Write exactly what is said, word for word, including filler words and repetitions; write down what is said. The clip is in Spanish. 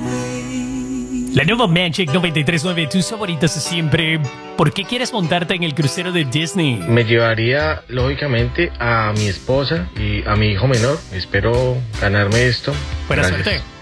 La nueva Magic noventa y tres punto nueve, tus favoritas de siempre. ¿Por qué quieres montarte en el crucero de Disney? Me llevaría, lógicamente, a mi esposa y a mi hijo menor. Espero ganarme esto. Buena Gracias. suerte.